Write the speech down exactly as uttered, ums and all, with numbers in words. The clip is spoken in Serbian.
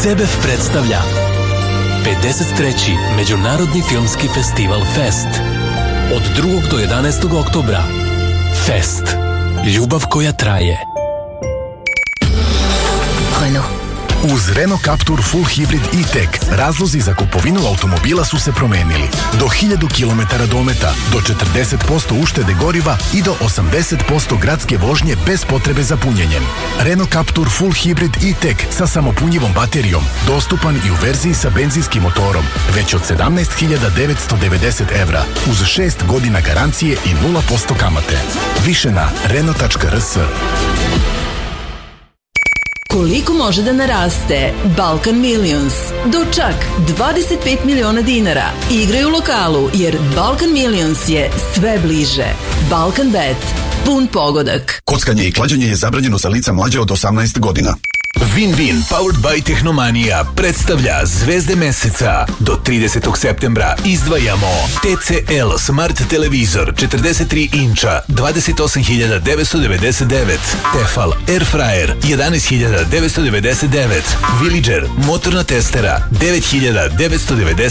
Cebev predstavlja pedeset treći Međunarodni filmski festival Fest. Od drugog do jedanaestog oktobra. Fest. Ljubav koja traje. Renault. Uz Renault Captur Full Hybrid e-Tech razlozi za kupovinu automobila su se promenili. Do hiljadu kilometara dometa, do četrdeset posto uštede goriva i do osamdeset posto gradske vožnje bez potrebe za punjenjem. Renault Captur Full Hybrid e-Tech sa samopunjivom baterijom, dostupan i u verziji sa benzinskim motorom, već od sedamnaest hiljada devetsto devedeset evra, uz šest godina garancije i nula posto kamate. Više na renault tačka r s. Koliko može da naraste Balkan Millions? Do čak dvadeset pet miliona dinara. Igraj u lokalu jer Balkan Millions je sve bliže. Balkan Bet. Pun pogodak. Kockanje i klađenje je zabranjeno za lica mlađe od osamnaest godina. Win-Win Powered by Tehnomanija predstavlja Zvezde meseca. Do tridesetog septembra izdvajamo T C L Smart televizor četrdeset tri inča dvadeset osam hiljada devetsto devedeset devet, Tefal Air Fryer jedanaest hiljada devetsto devedeset devet, Villager motorna testera devet hiljada devetsto devedeset